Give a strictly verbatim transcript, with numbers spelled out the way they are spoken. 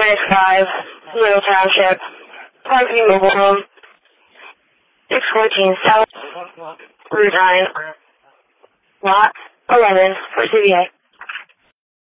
five, Little Township, Parkview Mobile Home, six fourteen South, Route nine, Lot eleven, for C V A.